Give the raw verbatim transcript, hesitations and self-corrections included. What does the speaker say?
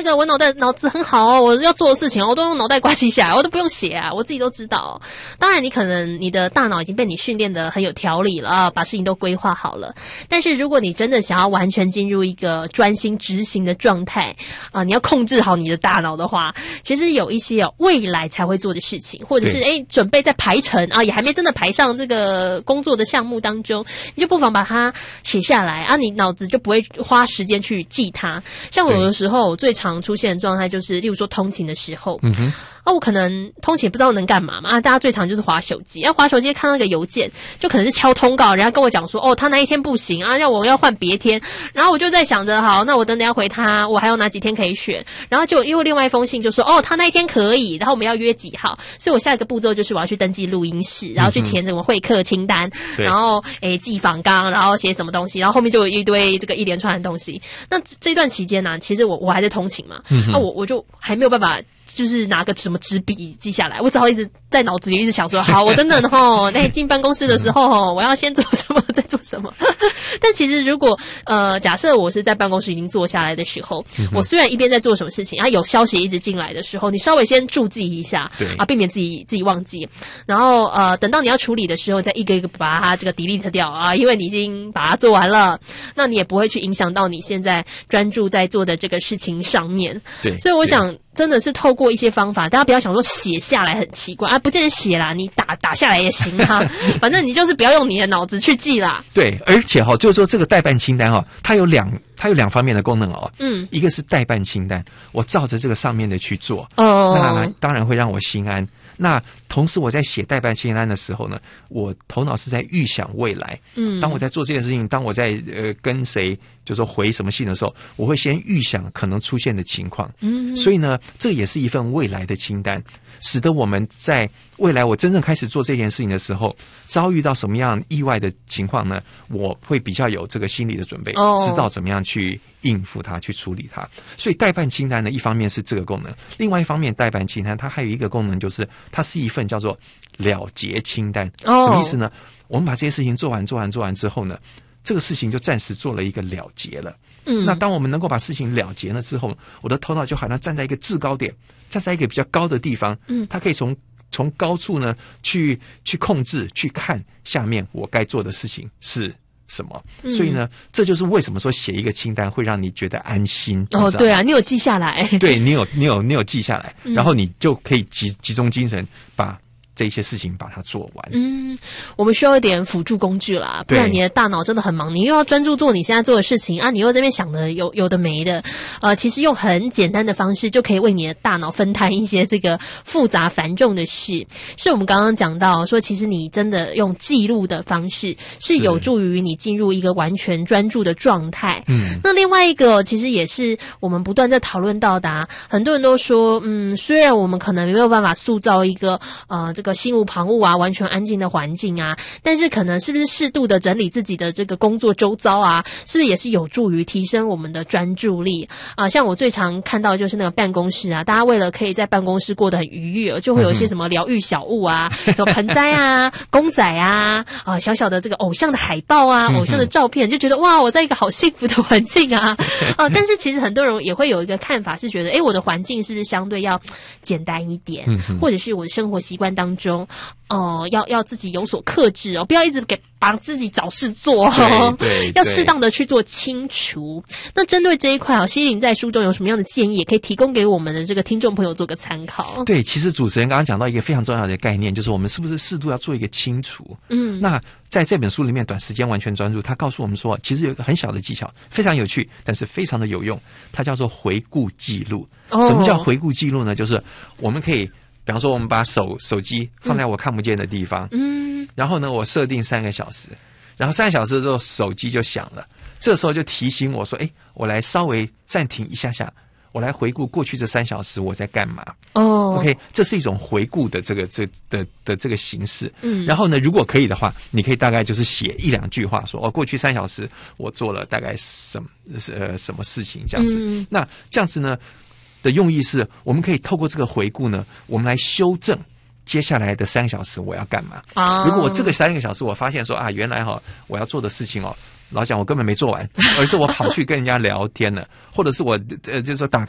那个我脑袋脑子很好哦，我要做的事情我都用脑袋挂记下来，我都不用写啊，我自己都知道。当然你可能你的大脑已经被你训练得很有条理了啊，把事情都规划好了，但是如果你真的想要完全进入一个专心执行的状态啊，你要控制好你的大脑的话，其实有一些哦未来才会做的事情，或者是诶准备在排程啊，也还没真的排上这个工作的项目当中，你就不妨把它写下来啊，你脑子就不会花时间去记它。像我有的时候我最常出现的状态就是，例如说通勤的时候，嗯哼。啊，我可能通勤不知道能干嘛嘛，啊，大家最常就是滑手机，啊，滑手机看到一个邮件，就可能是敲通告，人家跟我讲说，哦，他那一天不行啊，要我要换别天，然后我就在想着，好，那我等等要回他，我还有哪几天可以选，然后就因为另外一封信就说，哦，他那一天可以，然后我们要约几号，所以我下一个步骤就是我要去登记录音室，然后去填这个会客清单，嗯、然后诶寄访纲，然后写什么东西，然后后面就有一堆这个一连串的东西。那这段期间呢、啊，其实我我还在通勤嘛，嗯、那我我就还没有办法。就是拿个什么纸笔记下来，我只好一直在脑子里一直想说，好，我等等齁，那进办公室的时候，我要先做什么，再做什么。但其实如果呃，假设我是在办公室已经坐下来的时候，嗯、我虽然一边在做什么事情，啊，有消息一直进来的时候，你稍微先注记一下，对啊，避免自己自己忘记。然后呃，等到你要处理的时候，再一个一个把它这个 delete 掉啊，因为你已经把它做完了，那你也不会去影响到你现在专注在做的这个事情上面。对，所以我想。真的是透过一些方法，大家不要想说写下来很奇怪啊，不见得写啦，你打打下来也行啊，反正你就是不要用你的脑子去记啦。对，而且哈、哦，就是说这个待办清单哈、哦，它有两它有两方面的功能哦，嗯，一个是待办清单，我照着这个上面的去做，哦，那当然会让我心安。那同时我在写待办清单的时候呢，我头脑是在预想未来。嗯，当我在做这件事情，当我在呃跟谁就说回什么信的时候，我会先预想可能出现的情况。嗯，所以呢，这也是一份未来的清单，使得我们在未来我真正开始做这件事情的时候，遭遇到什么样意外的情况呢，我会比较有这个心理的准备，哦、知道怎么样去应付它，去处理它。所以待办清单呢，一方面是这个功能，另外一方面待办清单它还有一个功能，就是它是一份叫做了结清单。哦、什么意思呢？我们把这些事情做完做完做完之后呢，这个事情就暂时做了一个了结了。嗯，那当我们能够把事情了结了之后，我的头脑就好像站在一个制高点，站在一个比较高的地方，嗯，它可以从从高处呢去去控制，去看下面我该做的事情是什么。嗯、所以呢，这就是为什么说写一个清单会让你觉得安心。哦，对啊，你有记下来，对你有你有你有记下来，嗯、然后你就可以集集中精神把这些事情把它做完。嗯，我们需要一点辅助工具啦，不然你的大脑真的很忙，你又要专注做你现在做的事情啊，你又在这边想的有有的没的。呃，其实用很简单的方式就可以为你的大脑分摊一些这个复杂繁重的事。是我们刚刚讲到说，其实你真的用记录的方式是有助于你进入一个完全专注的状态。嗯，那另外一个其实也是我们不断在讨论到的、啊，很多人都说，嗯，虽然我们可能没有办法塑造一个呃这个心无旁骛啊，完全安静的环境啊，但是可能是不是适度的整理自己的这个工作周遭啊，是不是也是有助于提升我们的专注力啊？像我最常看到就是那个办公室啊，大家为了可以在办公室过得很愉悦，就会有一些什么疗愈小物啊，什么盆栽啊、公仔啊，啊小小的这个偶像的海报啊、偶像的照片，就觉得哇，我在一个好幸福的环境啊啊！但是其实很多人也会有一个看法，是觉得，诶，我的环境是不是相对要简单一点，或者是我的生活习惯当中。中哦、呃，要要自己有所克制哦，不要一直给帮自己找事做哦，对对对，要适当的去做清除。那针对这一块哦，希伶在书中有什么样的建议，也可以提供给我们的这个听众朋友做个参考。对，其实主持人刚刚讲到一个非常重要的概念，就是我们是不是适度要做一个清除？嗯，那在这本书里面，短时间完全专注，他告诉我们说，其实有一个很小的技巧，非常有趣，但是非常的有用，它叫做回顾记录。哦、什么叫回顾记录呢？就是我们可以。比方说，我们把手手机放在我看不见的地方，嗯，然后呢，我设定三个小时，然后三个小时之后手机就响了，这时候就提醒我说，哎，我来稍微暂停一下下，我来回顾过去这三小时我在干嘛。哦 ，OK， 这是一种回顾的这个这的的这个形式。嗯，然后呢，如果可以的话，你可以大概就是写一两句话说，哦，过去三小时我做了大概什么呃什么事情这样子。嗯、那这样子呢？的用意是我们可以透过这个回顾呢，我们来修正接下来的三个小时我要干嘛。啊、如果我这个三个小时我发现说啊，原来哈、哦、我要做的事情哦，老讲我根本没做完，而是我跑去跟人家聊天了，或者是我呃就是说打